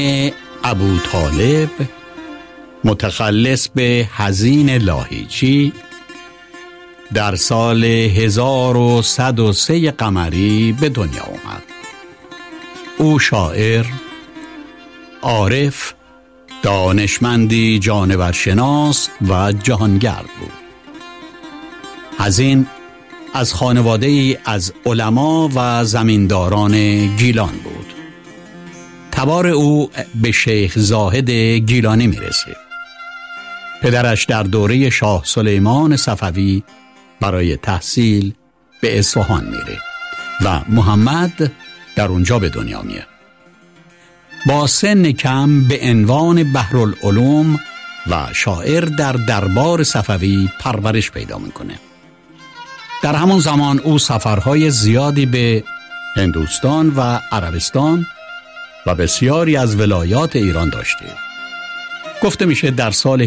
ابوطالب متخلص به حزین لاهیجی در سال 1103 قمری به دنیا آمد. او شاعر، عارف، دانشمندی جانورشناس و جهانگرد بود. حزین از خانواده‌ای از علما و زمینداران گیلان بود. تبار او به شیخ زاهد گیلانی میرسید. پدرش در دوره شاه سلیمان صفوی برای تحصیل به اصفهان میره و محمد در اونجا به دنیا میاد. با سن کم به عنوان بحرالعلوم و شاعر در دربار صفوی پرورش پیدا میکنه. در همون زمان او سفرهای زیادی به هندوستان و عربستان و بسیاری از ولایات ایران داشته. گفته میشه در سال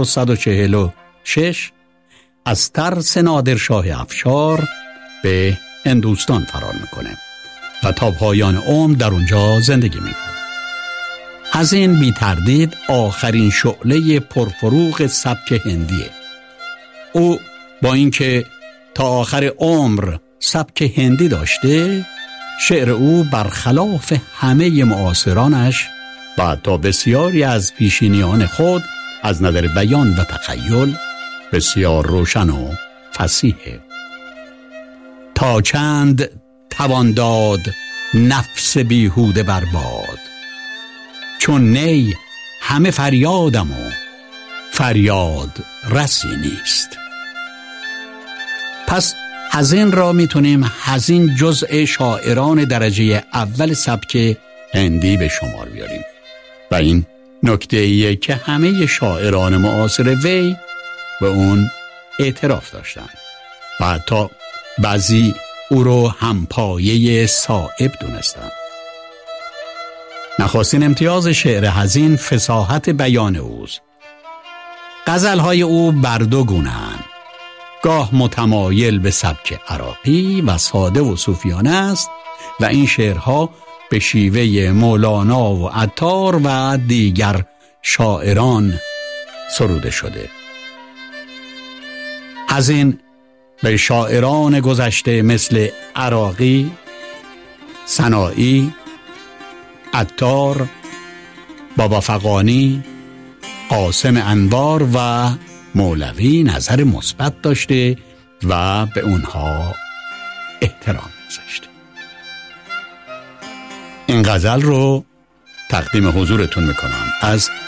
1146 از ترس نادرشاه افشار به هندوستان فرار میکنه و تا پایان عمر در اونجا زندگی میکنه. حزین بی تردید آخرین شعله پرفروغ سبک هندیه. او با اینکه تا آخر عمر سبک هندی داشته، شعر او برخلاف همه معاصرانش و تا بسیاری از پیشینیان خود از نظر بیان و تخیل بسیار روشن و فصیحه. تا چند توان داد نفس بیهوده برباد، چون نی همه فریادم و فریاد رسی نیست. پس حزین را میتونیم حزین جزء شاعران درجه اول سبک هندی به شمار بیاریم و این نکته ایه که همه شاعران معاصر وی به اون اعتراف داشتن و حتی بعضی او رو همپایه صائب دونستن. نخستین امتیاز شعر حزین فصاحت بیان اوست. غزلهای او بر دو گونه‌اند. گاه متمایل به سبک عراقی و ساده و صوفیانه است و این شعرها به شیوه مولانا و عطار و دیگر شاعران سروده شده. حزین به شاعران گذشته مثل عراقی، سنایی، عطار، بابا فغانی، قاسم انوار و مولوی نظر مثبت داشته و به اونها احترام گذاشته. این غزل رو تقدیم حضورتون میکنم از